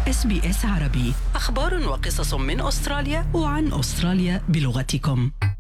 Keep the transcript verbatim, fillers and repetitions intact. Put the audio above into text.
إس بي إس عربي، أخبار وقصص من أستراليا وعن أستراليا بلغتكم.